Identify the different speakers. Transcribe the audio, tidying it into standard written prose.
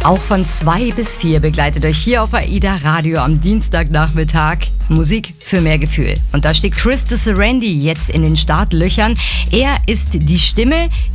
Speaker 1: Auch von 2 bis 4 begleitet euch hier auf AIDA Radio am Dienstagnachmittag Musik für mehr Gefühl. Und da steht Chris de Serendi jetzt in den Startlöchern. Er ist die Stimme,